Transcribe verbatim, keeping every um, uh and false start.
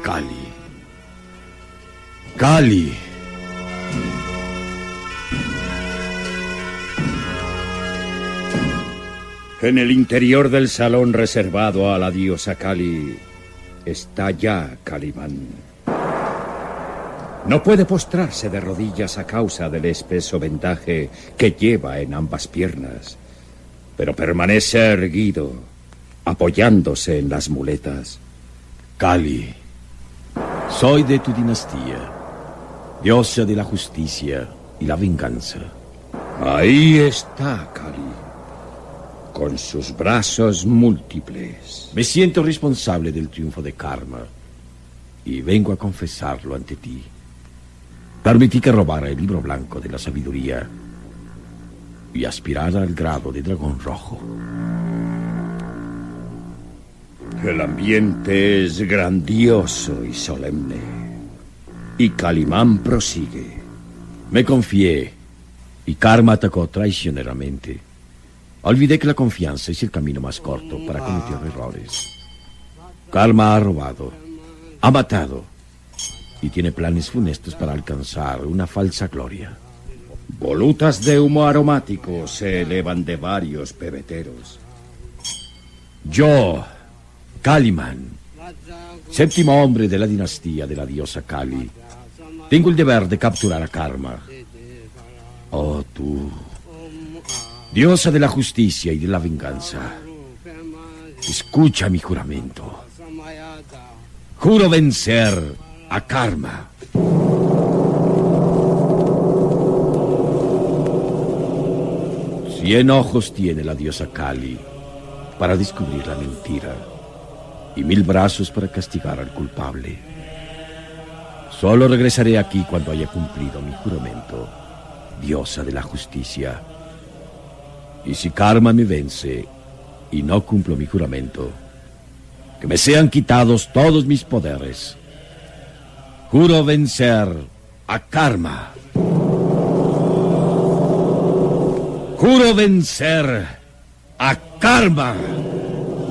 Kali. Kali. En el interior del salón reservado a la diosa Kali está ya Calimán. No puede postrarse de rodillas a causa del espeso vendaje que lleva en ambas piernas, pero permanece erguido, apoyándose en las muletas. Kali, soy de tu dinastía, diosa de la justicia y la venganza. Ahí está Kali, con sus brazos múltiples. Me siento responsable del triunfo de Karma y vengo a confesarlo ante ti. Permití que robara el libro blanco de la sabiduría y aspirara al grado de dragón rojo. El ambiente es grandioso y solemne, y Calimán prosigue. Me confié y Karma atacó traicioneramente. Olvidé que la confianza es el camino más corto para cometer errores. Karma ha robado, ha matado y tiene planes funestos para alcanzar una falsa gloria. Volutas de humo aromático se elevan de varios pebeteros. Yo, Calimán, séptimo hombre de la dinastía de la diosa Kali, tengo el deber de capturar a Karma. Oh, tú, diosa de la justicia y de la venganza, escucha mi juramento. Juro vencer a Karma. Cien ojos tiene la diosa Kali para descubrir la mentira y mil brazos para castigar al culpable. Solo regresaré aquí cuando haya cumplido mi juramento, diosa de la justicia. Y si Karma me vence y no cumplo mi juramento, que me sean quitados todos mis poderes. Juro vencer a Karma. Juro vencer a Karma.